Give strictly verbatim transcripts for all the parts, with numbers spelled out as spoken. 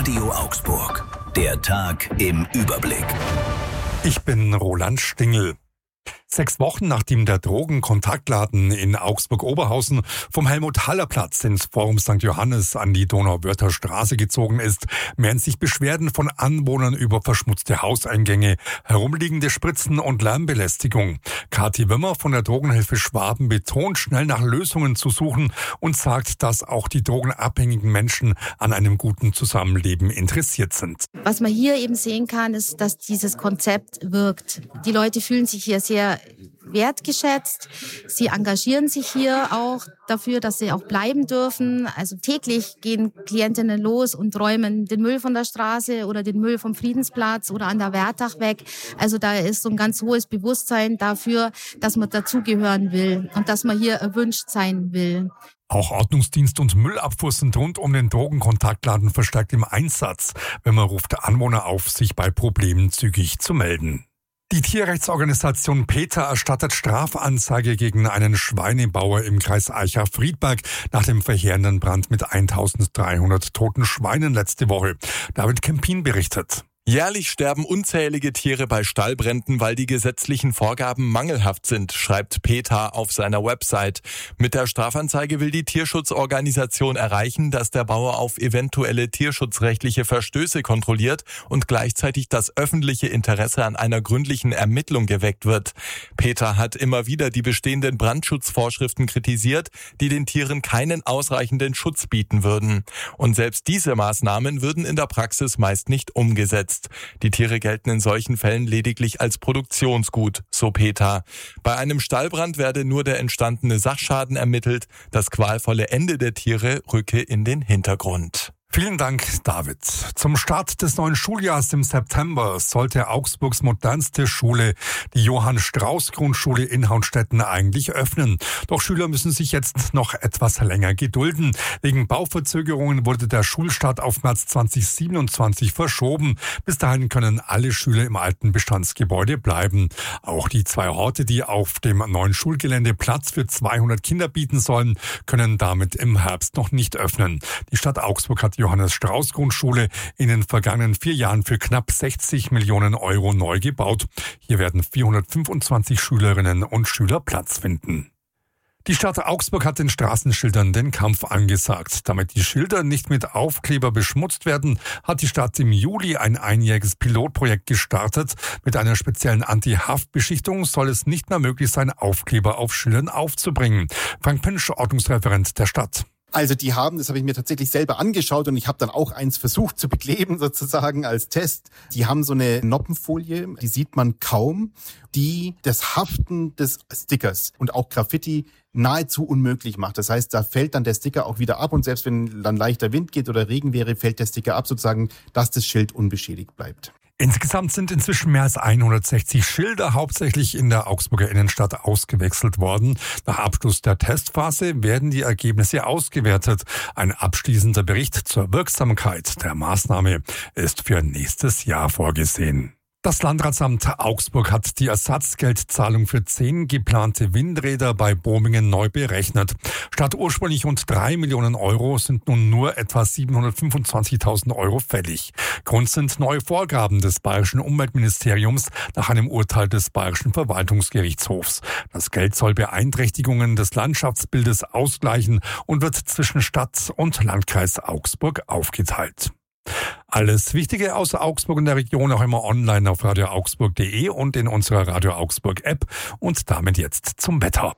Radio Augsburg. Der Tag im Überblick. Ich bin Roland Stingel. Sechs Wochen nachdem der Drogenkontaktladen in Augsburg-Oberhausen vom Helmut-Haller-Platz ins Forum Sankt Johannes an die Donauwörther Straße gezogen ist, mehren sich Beschwerden von Anwohnern über verschmutzte Hauseingänge, herumliegende Spritzen und Lärmbelästigung. Kathi Wimmer von der Drogenhilfe Schwaben betont, schnell nach Lösungen zu suchen und sagt, dass auch die drogenabhängigen Menschen an einem guten Zusammenleben interessiert sind. Was man hier eben sehen kann, ist, dass dieses Konzept wirkt. Die Leute fühlen sich hier sehr wertgeschätzt. Sie engagieren sich hier auch dafür, dass sie auch bleiben dürfen. Also täglich gehen Klientinnen los und räumen den Müll von der Straße oder den Müll vom Friedensplatz oder an der Wertach weg. Also da ist so ein ganz hohes Bewusstsein dafür, dass man dazugehören will und dass man hier erwünscht sein will. Auch Ordnungsdienst und Müllabfuhr sind rund um den Drogenkontaktladen verstärkt im Einsatz. Wenn man ruft Anwohner auf, sich bei Problemen zügig zu melden. Die Tierrechtsorganisation PETA erstattet Strafanzeige gegen einen Schweinebauer im Kreis Aicha-Friedberg nach dem verheerenden Brand mit eintausenddreihundert toten Schweinen letzte Woche. David Kempin berichtet. Jährlich sterben unzählige Tiere bei Stallbränden, weil die gesetzlichen Vorgaben mangelhaft sind, schreibt PETA auf seiner Website. Mit der Strafanzeige will die Tierschutzorganisation erreichen, dass der Bauer auf eventuelle tierschutzrechtliche Verstöße kontrolliert und gleichzeitig das öffentliche Interesse an einer gründlichen Ermittlung geweckt wird. PETA hat immer wieder die bestehenden Brandschutzvorschriften kritisiert, die den Tieren keinen ausreichenden Schutz bieten würden. Und selbst diese Maßnahmen würden in der Praxis meist nicht umgesetzt. Die Tiere gelten in solchen Fällen lediglich als Produktionsgut, so PETA. Bei einem Stallbrand werde nur der entstandene Sachschaden ermittelt, das qualvolle Ende der Tiere rücke in den Hintergrund. Vielen Dank, David. Zum Start des neuen Schuljahrs im September sollte Augsburgs modernste Schule, die Johann-Strauß-Grundschule in Hauenstetten, eigentlich öffnen. Doch Schüler müssen sich jetzt noch etwas länger gedulden. Wegen Bauverzögerungen wurde der Schulstart auf März zweitausendsiebenundzwanzig verschoben. Bis dahin können alle Schüler im alten Bestandsgebäude bleiben. Auch die zwei Horte, die auf dem neuen Schulgelände Platz für zweihundert Kinder bieten sollen, können damit im Herbst noch nicht öffnen. Die Stadt Augsburg hat Johannes-Strauß-Grundschule in den vergangenen vier Jahren für knapp sechzig Millionen Euro neu gebaut. Hier werden vierhundertfünfundzwanzig Schülerinnen und Schüler Platz finden. Die Stadt Augsburg hat den Straßenschildern den Kampf angesagt. Damit die Schilder nicht mit Aufkleber beschmutzt werden, hat die Stadt im Juli ein einjähriges Pilotprojekt gestartet. Mit einer speziellen Anti-Haftbeschichtung soll es nicht mehr möglich sein, Aufkleber auf Schildern aufzubringen. Frank Pünsch, Ordnungsreferent der Stadt. Also die haben, das habe ich mir tatsächlich selber angeschaut und ich habe dann auch eins versucht zu bekleben sozusagen als Test. Die haben so eine Noppenfolie, die sieht man kaum, die das Haften des Stickers und auch Graffiti nahezu unmöglich macht. Das heißt, da fällt dann der Sticker auch wieder ab und selbst wenn dann leichter Wind geht oder Regen wäre, fällt der Sticker ab sozusagen, dass das Schild unbeschädigt bleibt. Insgesamt sind inzwischen mehr als hundertsechzig Schilder hauptsächlich in der Augsburger Innenstadt ausgewechselt worden. Nach Abschluss der Testphase werden die Ergebnisse ausgewertet. Ein abschließender Bericht zur Wirksamkeit der Maßnahme ist für nächstes Jahr vorgesehen. Das Landratsamt Augsburg hat die Ersatzgeldzahlung für zehn geplante Windräder bei Bomingen neu berechnet. Statt ursprünglich rund drei Millionen Euro sind nun nur etwa siebenhundertfünfundzwanzigtausend Euro fällig. Grund sind neue Vorgaben des Bayerischen Umweltministeriums nach einem Urteil des Bayerischen Verwaltungsgerichtshofs. Das Geld soll Beeinträchtigungen des Landschaftsbildes ausgleichen und wird zwischen Stadt und Landkreis Augsburg aufgeteilt. Alles Wichtige aus Augsburg und der Region auch immer online auf radio augsburg punkt de und in unserer Radio Augsburg App. Und damit jetzt zum Wetter.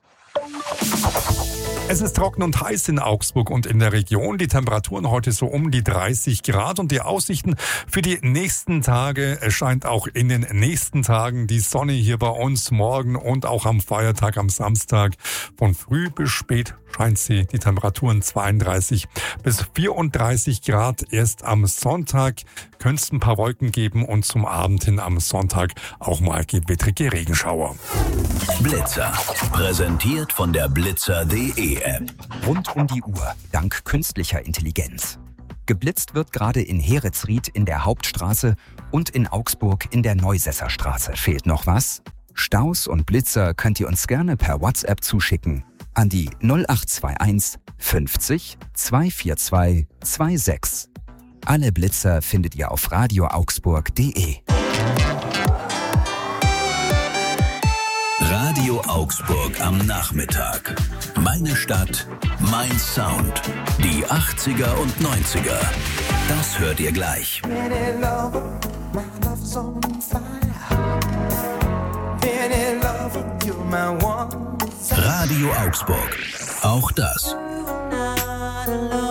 Es ist trocken und heiß in Augsburg und in der Region. Die Temperaturen heute so um die dreißig Grad und die Aussichten für die nächsten Tage. Es scheint auch in den nächsten Tagen die Sonne hier bei uns morgen und auch am Feiertag am Samstag. Von früh bis spät scheint sie. Die Temperaturen zweiunddreißig bis vierunddreißig Grad. Erst am Sonntag könnte es ein paar Wolken geben und zum Abend hin am Sonntag auch mal gewittrige Regenschauer. Blitzer. Präsentiert von der blitzer punkt de App. Rund um die Uhr, dank künstlicher Intelligenz. Geblitzt wird gerade in Heeritzried in der Hauptstraße und in Augsburg in der Neusesserstraße. Fehlt noch was? Staus und Blitzer könnt ihr uns gerne per WhatsApp zuschicken an die null acht zwei eins fünfzig zweihundertvierundzwanzig sechsundzwanzig. Alle Blitzer findet ihr auf radio augsburg punkt de. Radio Augsburg am Nachmittag. Meine Stadt, mein Sound. Die achtziger und neunziger. Das hört ihr gleich. Radio Augsburg. Auch das